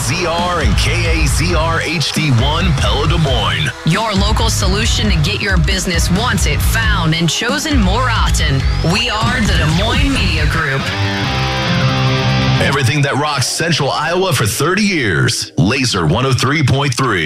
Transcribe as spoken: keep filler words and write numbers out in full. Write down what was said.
Z R and K A Z R H D one Pella Des Moines. Your local solution to get your business wanted, found, and chosen more often. We are the Des Moines Media Group. Everything that rocks Central Iowa for thirty years. Laser one oh three point three.